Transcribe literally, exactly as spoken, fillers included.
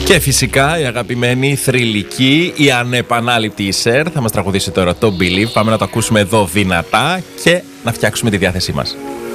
Και φυσικά η αγαπημένη θρυλική, η ανεπανάληπτη Ισέρ θα μας τραγουδήσει τώρα το Believe. Πάμε να το ακούσουμε εδώ δυνατά και να φτιάξουμε τη διάθεσή μας.